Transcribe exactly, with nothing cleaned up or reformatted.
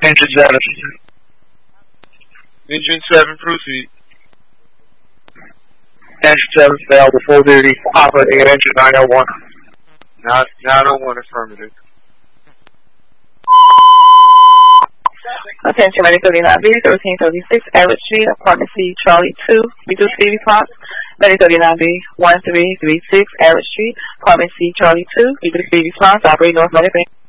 Engine seven. Engine seven, proceed. Engine seven failed before duty. Operating at engine nine oh one. nine oh one affirmative. Attention, medical thirty-nine B, thirteen thirty-six, Everett Street, apartment C, Charlie two, reduce speed response. Medical thirty-nine B, one three three six, Everett Street, apartment C, Charlie two, reduce speed response, operating North Medical.